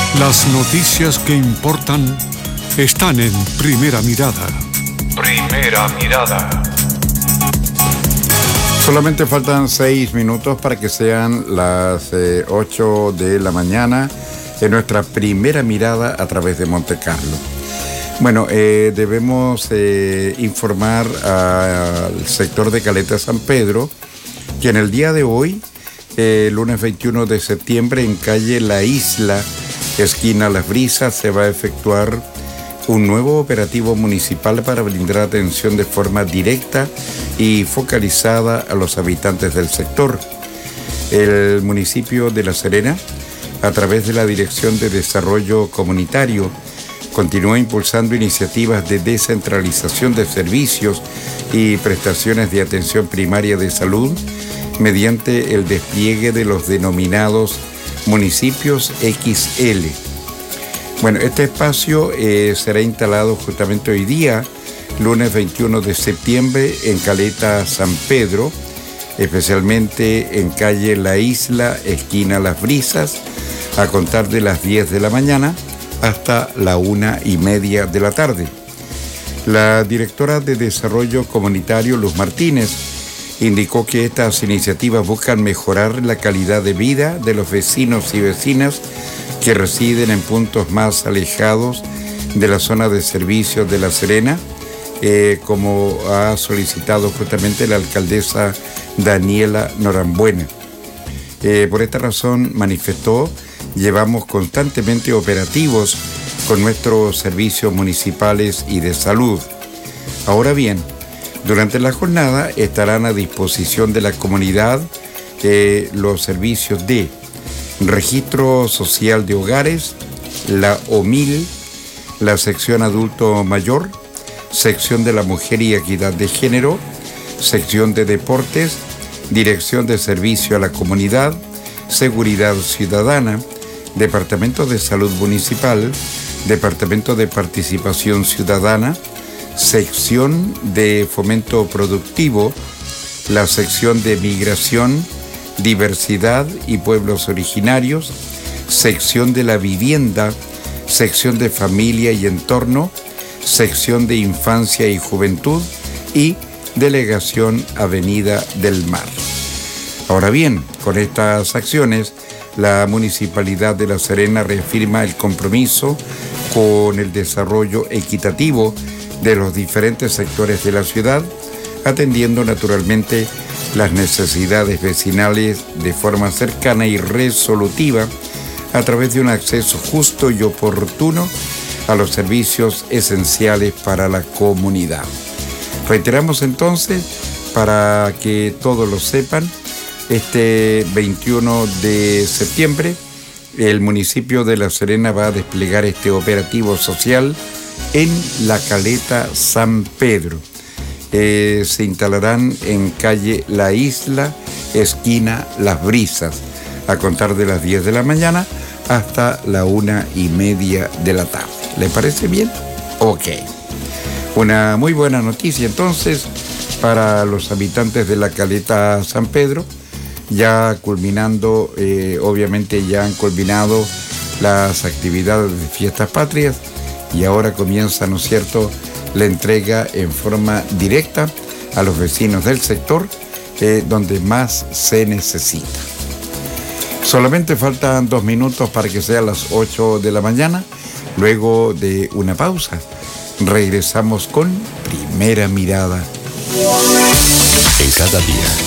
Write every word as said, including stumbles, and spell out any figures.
Las noticias que importan están en Primera Mirada. Primera Mirada. Solamente faltan seis minutos para que sean las eh, ocho de la mañana en nuestra Primera Mirada a través de Monte Carlo. Bueno, eh, debemos eh, informar al sector de Caleta San Pedro que en el día de hoy, eh, lunes veintiuno de septiembre, en calle La Isla, esquina Las Brisas, se va a efectuar un nuevo operativo municipal para brindar atención de forma directa y focalizada a los habitantes del sector. El municipio de La Serena, a través de la Dirección de Desarrollo Comunitario, continúa impulsando iniciativas de descentralización de servicios y prestaciones de atención primaria de salud mediante el despliegue de los denominados municipios equis ele. Bueno, este espacio eh, será instalado justamente hoy día, lunes veintiuno de septiembre, en Caleta San Pedro, especialmente en calle La Isla, esquina Las Brisas, a contar de las diez de la mañana hasta la una y media de la tarde. La directora de Desarrollo Comunitario, Luz Martínez, indicó que estas iniciativas buscan mejorar la calidad de vida de los vecinos y vecinas que residen en puntos más alejados de la zona de servicios de La Serena, eh, como ha solicitado justamente la alcaldesa Daniela Norambuena. Eh, por esta razón, manifestó, llevamos constantemente operativos con nuestros servicios municipales y de salud. Ahora bien, durante la jornada estarán a disposición de la comunidad eh, los servicios de Registro Social de Hogares, la O M I L, la sección Adulto Mayor, sección de la Mujer y Equidad de Género, sección de Deportes, Dirección de Servicio a la Comunidad, Seguridad Ciudadana, Departamento de Salud Municipal, Departamento de Participación Ciudadana, sección de Fomento Productivo, la sección de Migración, Diversidad y Pueblos Originarios, sección de la Vivienda, sección de Familia y Entorno, sección de Infancia y Juventud y Delegación Avenida del Mar. Ahora bien, con estas acciones, la Municipalidad de La Serena reafirma el compromiso con el desarrollo equitativo de los diferentes sectores de la ciudad, atendiendo naturalmente las necesidades vecinales de forma cercana y resolutiva a través de un acceso justo y oportuno a los servicios esenciales para la comunidad. Reiteramos entonces, para que todos lo sepan, este veintiuno de septiembre el municipio de La Serena va a desplegar este operativo social en la Caleta San Pedro. Eh, se instalarán en calle La Isla, esquina Las Brisas, a contar de las diez de la mañana hasta la una y media de la tarde. ¿Le parece bien? Ok. Una muy buena noticia entonces para los habitantes de la Caleta San Pedro. Ya culminando, eh, obviamente ya han culminado las actividades de Fiestas Patrias y ahora comienza, ¿no es cierto?, la entrega en forma directa a los vecinos del sector, eh, donde más se necesita. Solamente faltan dos minutos para que sean las ocho de la mañana. Luego de una pausa, regresamos con Primera Mirada. En cada día